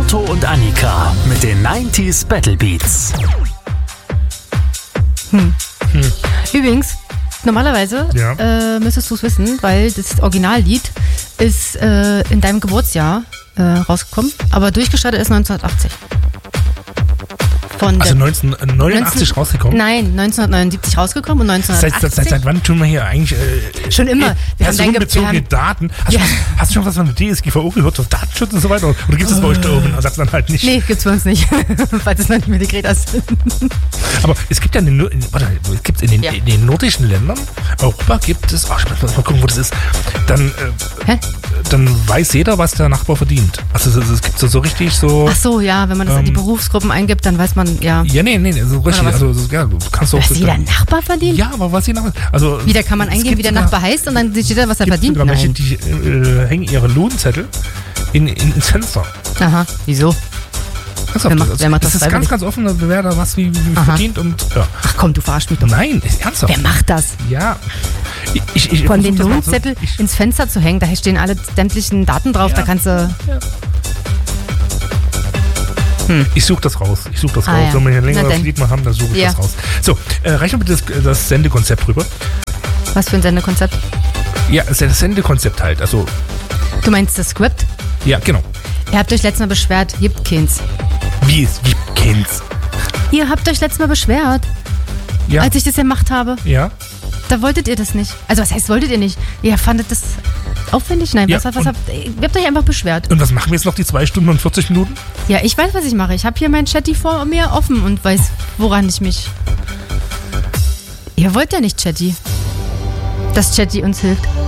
Otto und Annika mit den 90s Battle Beats. Übrigens, normalerweise müsstest du es wissen, weil das Originallied ist in deinem Geburtsjahr rausgekommen, aber durchgestartet ist 1980. Also 1989 rausgekommen? Nein, 1979 rausgekommen und 1980. Seit wann tun wir hier eigentlich schon immer. Personenbezogene Daten? Hast du schon was von der DSGVO gehört, auf Datenschutz und so weiter? Oder gibt es bei euch da oben? Sagst du dann halt nicht? Nee, gibt's bei uns nicht, falls es noch nicht mehr die Gretas sind. Aber es gibt ja in den nordischen Ländern, Europa gibt es, ich muss mal gucken, wo das ist, dann weiß jeder, was der Nachbar verdient. Also es gibt so richtig so... Ach so, ja, wenn man das in die Berufsgruppen eingibt, dann weiß man, ja. Ja, nee, so richtig. Also, du kannst auch... Was jeder Nachbar verdient? Ja, aber was jeder Nachbar... Also, wieder kann man eingeben, wie der Nachbar heißt und dann sieht jeder, was er verdient. Sogar welche, die hängen ihre Lohnzettel ins Fenster. Aha, wieso? Wer macht das ist ganz offen, wer da was wie verdient und ja. Ach komm, du verarsch mich doch. Nein, ist ernsthaft. Wer macht das? Ja. Von den Lohnzettel ins Fenster zu hängen, da stehen alle sämtlichen Daten drauf, da kannst du... Ja. Ich suche das raus. Ja. Wenn wir hier ein längeres Lied mal haben, dann suche ich das raus. So, reichen wir bitte das Sendekonzept rüber. Was für ein Sendekonzept? Ja, das Sendekonzept halt. Also. Du meinst das Skript? Ja, genau. Ihr habt euch letztes Mal beschwert, gibt keins. Wie es gibt keins? Ihr habt euch letztes Mal beschwert, als ich das gemacht habe. Ja. Da wolltet ihr das nicht. Also was heißt, wolltet ihr nicht? Ihr fandet das aufwendig? Nein, ihr habt euch einfach beschwert. Und was machen wir jetzt noch die 2 Stunden und 40 Minuten? Ja, ich weiß, was ich mache. Ich habe hier mein Chatty vor mir offen und weiß, woran ich mich... Ihr wollt ja nicht Chatty. Dass Chatty uns hilft.